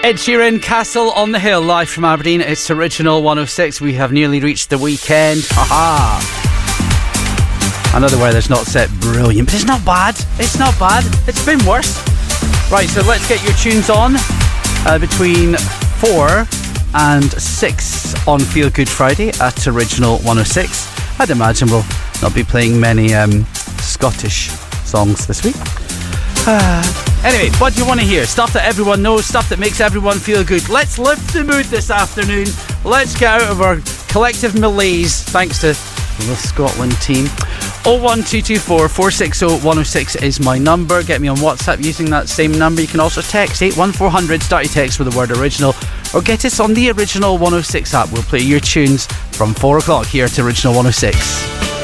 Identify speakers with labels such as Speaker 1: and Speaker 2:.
Speaker 1: Ed Sheeran, Castle on the Hill, live from Aberdeen. It's Original 106. We have nearly reached the weekend. Haha. I know the weather's not set brilliant, but it's not bad. It's not bad. It's been worse. Right, so let's get your tunes on between 4 and 6 on Feel Good Friday at Original 106. I'd imagine we'll not be playing many Scottish songs this week. Anyway, what do you want to hear? Stuff that everyone knows, stuff that makes everyone feel good. Let's lift the mood this afternoon. Let's get out of our collective malaise, thanks to the Scotland team. 01224 460 106 is my number. Get me on WhatsApp using that same number. You can also text 81400, start your text with the word original, or get us on the Original 106 app. We'll play your tunes from 4 o'clock here at Original 106.